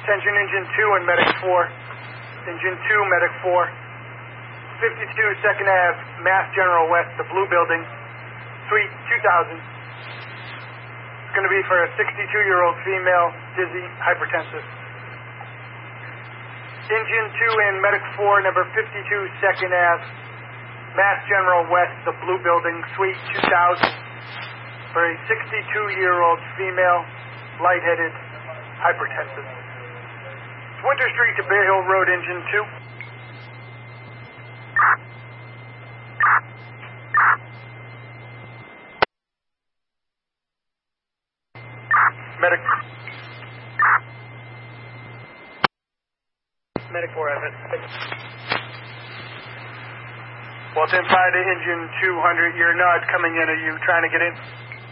Attention Engine 2 and Medic 4. Engine 2, Medic 4. 52 2nd Ave, Mass General West, the Blue Building, Suite 2000. It's going to be for a 62-year-old female, dizzy, hypertensive. Engine 2 and Medic 4, number 52 2nd Ave, Mass General West, the Blue Building, Suite 2000, for a 62-year-old female, lightheaded, hypertensive. Winter Street to Bear Hill Road, Engine 2. Medic 4, Evan. Well, it's in 5 to Engine 200. You're not coming in. Are you trying to get in?